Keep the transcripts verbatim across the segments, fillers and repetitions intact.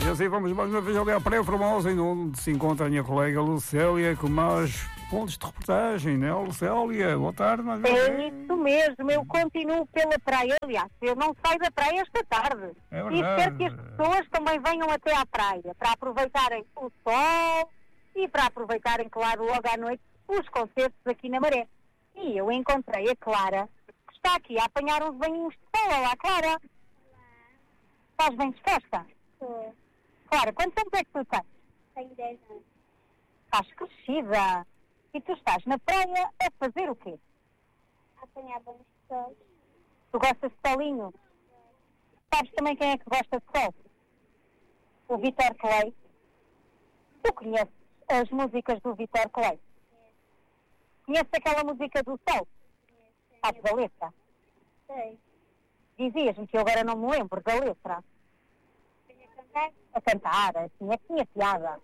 E assim vamos mais uma vez ali à Praia Formosa, onde se encontra a minha colega Lucélia com mais pontos de reportagem, né? Lucélia, boa tarde. Mais uma É vez. isso mesmo, eu continuo pela praia. Aliás, eu não saio da praia esta tarde. É E verdade. espero que as pessoas também venham até à praia para aproveitarem o sol e para aproveitarem, claro, logo à noite os concertos aqui na Maré. E eu encontrei a Clara, que está aqui a apanhar uns banhinhos de sol. Olá, Clara. Olá. Estás bem disposta? Estou. Clara, quanto tempo é que tu tens? Tenho dez anos. Estás crescida. E tu estás na praia a fazer o quê? Apanhar banhos de sol. Tu gostas de solinho? Sabes também quem é que gosta de sol? O Vitor Clay. Tu conheces as músicas do Vitor Clay? Conheces aquela música do sol? Sabes a letra? Sei. Dizias-me que eu agora não me lembro da letra. Venho a cantar? A cantar, assim, é que tinha piada.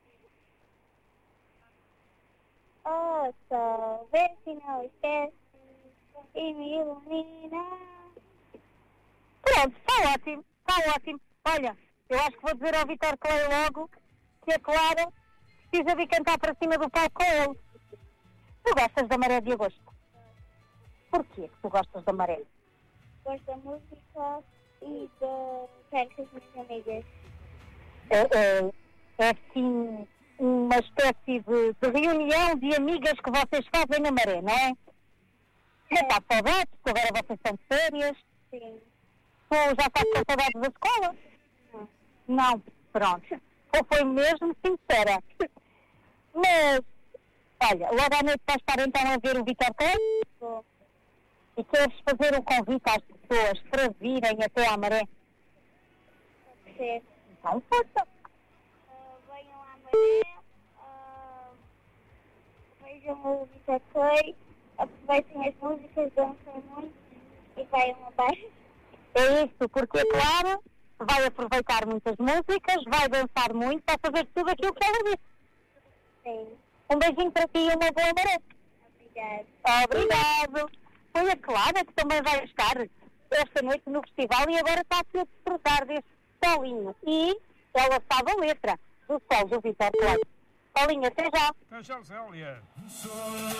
Oh, sol, vê se não esquece e me ilumina. Pronto, está ótimo, está ótimo. Olha, eu acho que vou dizer ao Vitor Clay logo que a Clara precisa de cantar para cima do palco com ele. Tu gostas da Maré de Agosto? Porquê que tu gostas da Maré? Gosto da música e de quero com as minhas amigas. É, é, é assim uma espécie de, de reunião de amigas que vocês fazem na Maré, não é? Não está saudades, porque agora vocês estão de férias. Sim. Tu já estás com saudades da escola? Não. Não, pronto. Ou foi mesmo sincera. Mas, olha, logo à noite vais estar então a ver o Vitor Clay? Vou. E queres fazer um convite às pessoas para virem até à Maré? Pode ser. Então, força. Uh, venham à Maré. Uh, vejam o Vitor Clay. Aproveitem as músicas, dancem muito e venham abaixo. É isso, porque a Clara vai aproveitar muitas músicas, vai dançar muito, vai fazer tudo aquilo que ela disse. Sim. Um beijinho para ti e uma boa Maré. Obrigada. Obrigado. Foi a Clara que também vai estar esta noite no festival e agora está aqui a desfrutar deste solinho. E ela sabe a letra do sol do Vitor Clay. Solinho, até já. Até já, Lucélia.